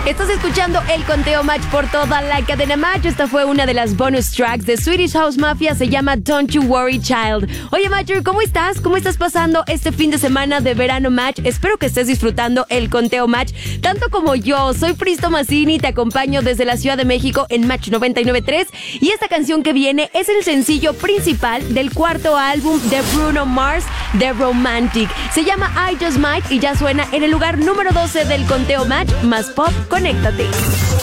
Estás escuchando el Conteo Match por toda la cadena Match. Esta fue una de las bonus tracks de Swedish House Mafia. Se llama Don't You Worry Child. Oye, Matcher, ¿cómo estás? ¿Cómo estás pasando este fin de semana de verano Match? Espero que estés disfrutando el Conteo Match tanto como yo. Soy Pristo Mazzini, te acompaño desde la Ciudad de México en Match 99.3. Y esta canción que viene es el sencillo principal del cuarto álbum de Bruno Mars, The Romantic. Se llama I Just Might y ya suena en el lugar número 12 del Conteo Match. Más pop, conéctate.